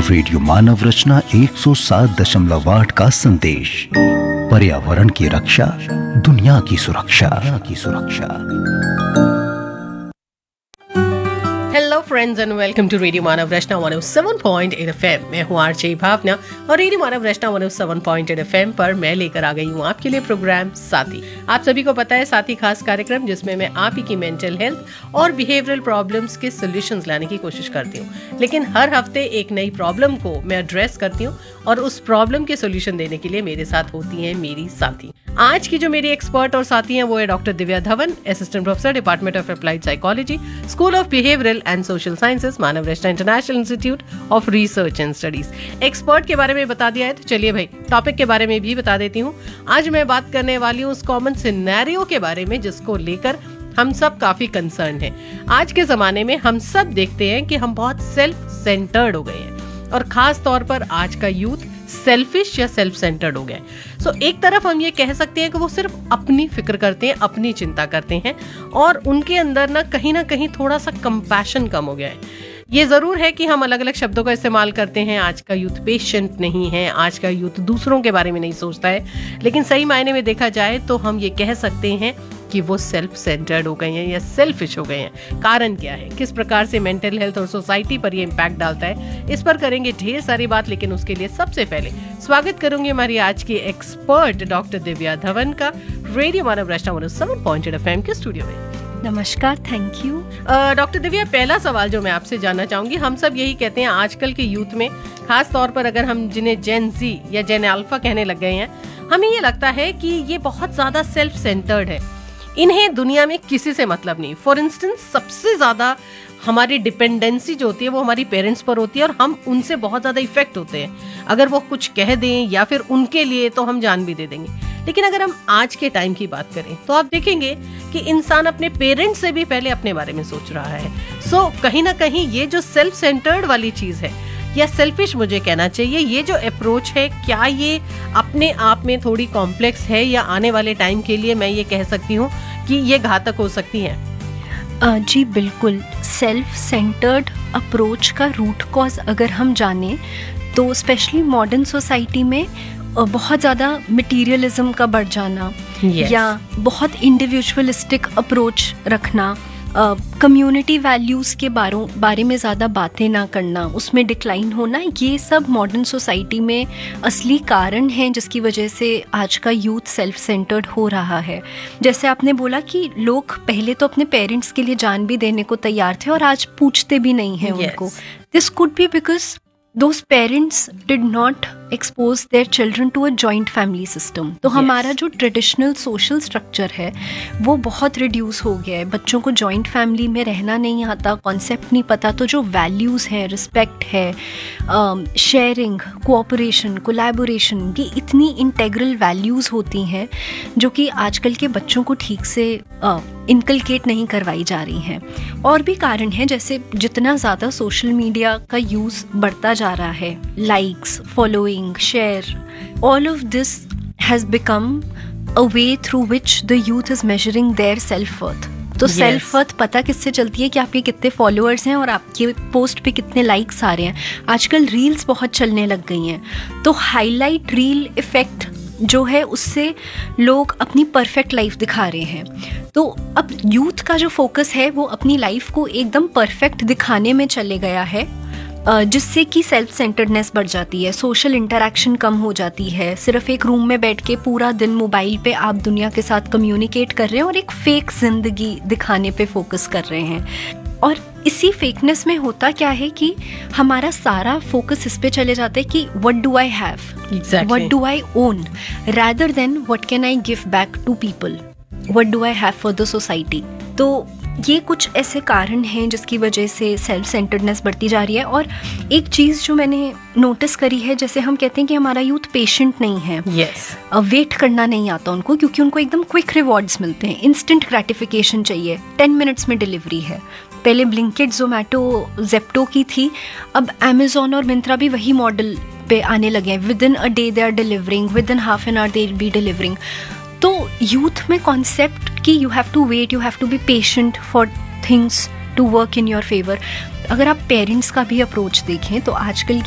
Radio मानव रचना 107.8 का संदेश, पर्यावरण की रक्षा, दुनिया की सुरक्षा। Hello friends and welcome to radio Manav Rachna 107.8 FM. मैं हूँ आरजे भावना और रेडियो मानव रचना 107.8 एफएम पर मैं लेकर आ गई हूँ आपके लिए प्रोग्राम साथी। आप सभी को पता है साथी खास कार्यक्रम जिसमें मैं आप ही की मेंटल हेल्थ और बिहेवियरल प्रॉब्लम्स के सॉल्यूशंस लाने की कोशिश करती हूँ। लेकिन हर हफ्ते एक नई प्रॉब्लम को मैं एड्रेस करती हूँ और उस प्रॉब्लम के सॉल्यूशन देने के लिए मेरे साथ होती हैं मेरी साथी। आज की जो मेरी एक्सपर्ट और साथी हैं वो है doctor Divya Dhawan, assistant professor, department of applied psychology, school of behavioural and social sciences, Manav Rachna international institute of research and studies. Expert के बारे में बता दिया है तो चलिए भाई टॉपिक के बारे में भी बता देती हूँ। आज मैं बात करने वाली हूँ उस कॉमन सिनेरियो के बारे में जिसको लेकर हम सब काफी कंसर्न हैं। आज के जमाने में हम सब देखते हैं कि हम बहुत सेल्फ सेंटर्ड हो गए हैं और खास तौर पर आज का यूथ सेल्फिश या सेल्फ सेंटर्ड हो गए। सो एक तरफ हम ये कह सकते हैं कि वो सिर्फ अपनी फिक्र करते हैं, अपनी चिंता करते हैं और उनके अंदर ना कहीं थोड़ा सा कंपैशन कम हो गया है। ये जरूर है कि हम अलग अलग शब्दों का इस्तेमाल करते हैं। आज का यूथ पेशेंट नहीं है, आज का यूथ दूसरों के बारे में नहीं सोचता है, लेकिन सही मायने में देखा जाए तो हम ये कह सकते हैं कि वो सेल्फ सेंटर्ड हो गए हैं या सेल्फिश हो गए हैं। कारण क्या है, किस प्रकार से मेंटल हेल्थ और सोसाइटी पर ये इम्पैक्ट डालता है, इस पर करेंगे ढेर सारी बात। लेकिन उसके लिए सबसे पहले स्वागत करूंगी हमारी आज की एक्सपर्ट डॉक्टर दिव्या धवन का रेडियो मानव रचना 107.8 एफएम के स्टूडियो में। नमस्कार, थैंक यू। डॉक्टर दिव्या, पहला सवाल जो मैं आपसे जानना चाहूंगी, हम सब यही कहते हैं आजकल के यूथ में, खास तौर पर अगर हम जिन्हें जेन जी या जेन अल्फा कहने लग गए हैं, हमें ये लगता है कि ये बहुत ज्यादा सेल्फ सेंटर्ड है। इन्हें दुनिया में किसी से मतलब नहीं। फॉर इंस्टेंस, सबसे ज्यादा हमारी डिपेंडेंसी जो होती है वो हमारी पेरेंट्स पर होती है और हम उनसे बहुत ज्यादा इफेक्ट होते हैं। अगर वो कुछ कह दें या फिर उनके लिए तो हम जान भी दे देंगे। लेकिन अगर हम आज के टाइम की बात करें तो आप देखेंगे कि इंसान अपने पेरेंट्स से भी पहले अपने बारे में सोच रहा है। सो कहीं ना कहीं ये जो सेल्फ सेंटर्ड वाली चीज है या सेल्फिश मुझे कहना चाहिए, ये जो अप्रोच है, क्या ये अपने आप में थोड़ी कॉम्प्लेक्स है या आने वाले टाइम के लिए मैं ये कह सकती हूँ कि ये घातक हो सकती है? जी बिल्कुल। सेल्फ सेंटर्ड अप्रोच का रूट कॉज अगर हम जानें तो स्पेशली मॉडर्न सोसाइटी में बहुत ज़्यादा मटीरियलिज्म का बढ़ जाना, या बहुत इंडिविजुअलिस्टिक अप्रोच रखना, कम्युनिटी वैल्यूज़ के बारे में ज़्यादा बातें ना करना, उसमें डिक्लाइन होना, ये सब मॉडर्न सोसाइटी में असली कारण हैं जिसकी वजह से आज का यूथ सेल्फ सेंटर्ड हो रहा है। जैसे आपने बोला कि लोग पहले तो अपने पेरेंट्स के लिए जान भी देने को तैयार थे और आज पूछते भी नहीं हैं उनको। This could be because those parents did not expose their children to a joint family system। तो हमारा जो ट्रेडिशनल सोशल स्ट्रक्चर है वो बहुत रिड्यूस हो गया है। बच्चों को जॉइंट फैमिली में रहना नहीं आता, कॉन्सेप्ट नहीं पता। तो जो वैल्यूज़ है, रिस्पेक्ट है, शेयरिंग, कोऑपरेशन, कोलैबोरेशन, ये इतनी इंटेग्रल वैल्यूज़ होती हैं जो कि आजकल के बच्चों को ठीक से इनकलकेट नहीं करवाई जा रही हैं। और भी कारण हैं, जैसे जितना ज़्यादा सोशल मीडिया का यूज़ बढ़ता जा रहा है, likes, following, share, all of this has become a way through which the youth is measuring their self worth. तो सेल्फ वर्थ पता किससे चलती है कि आपके कितने फॉलोअर्स हैं और आपके पोस्ट पे कितने लाइक्स आ रहे हैं। आजकल रील्स बहुत चलने लग गई हैं, तो हाईलाइट रील इफेक्ट जो है उससे लोग अपनी परफेक्ट लाइफ दिखा रहे हैं। तो अब यूथ का जो फोकस है वो अपनी लाइफ को एकदम परफेक्ट दिखाने में चले गया है, जिससे कि सेल्फ सेंटर्डनेस बढ़ जाती है, सोशल इंटरेक्शन कम हो जाती है। सिर्फ एक रूम में बैठ के पूरा दिन मोबाइल पे आप दुनिया के साथ कम्युनिकेट कर रहे हैं और एक फेक जिंदगी दिखाने पे फोकस कर रहे हैं। और इसी फेकनेस में होता क्या है कि हमारा सारा फोकस इस पे चले जाता है कि what do I have, what do I own, rather than what can I give back to people, what do I have for the society. तो ये कुछ ऐसे कारण हैं जिसकी वजह से सेल्फ सेंटर्डनेस बढ़ती जा रही है। और एक चीज़ जो मैंने नोटिस करी है, जैसे हम कहते हैं कि हमारा यूथ पेशेंट नहीं है, वेट करना नहीं आता उनको, क्योंकि उनको एकदम क्विक रिवॉर्ड्स मिलते हैं, इंस्टेंट ग्रेटिफिकेशन चाहिए, 10 मिनट्स में डिलीवरी है। पहले ब्लिंकिट, जोमेटो, जेप्टो की थी, अब अमेजोन और मिंत्रा भी वही मॉडल पे आने लगे हैं। With in a day they are delivering, with in half an hour they will be delivering. तो यूथ में कॉन्सेप्ट कि you have to wait, you have to be patient for things to work in your favour. अगर आप parents का भी approach देखें तो आजकल